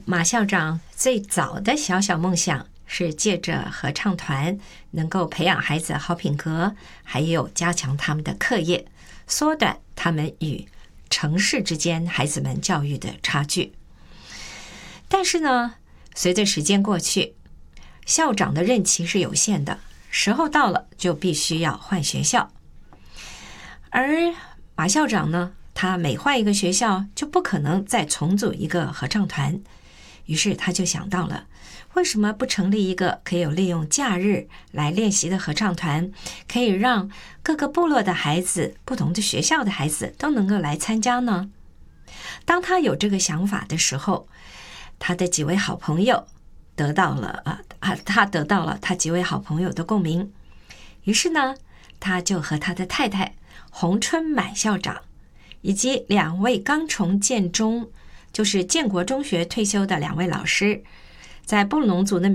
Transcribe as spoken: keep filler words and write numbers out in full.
马校长最早的小小梦想是借着合唱团能够培养孩子好品格，还有加强他们的课业，缩短他们与城市之间孩子们教育的差距。但是呢，随着时间过去，校长的任期是有限的，时候到了就必须要换学校。而马校长呢，他每换一个学校就不可能再重组一个合唱团，于是他就想到了，为什么不成立一个可以有利用假日来练习的合唱团，可以让各个部落的孩子、不同的学校的孩子都能够来参加呢？当他有这个想法的时候，他的几位好朋友得到了啊啊，他得到了他几位好朋友的共鸣。于是呢，他就和他的太太洪春满校长以及两位刚从建中，就是建国中学退休的两位老师，在布农族的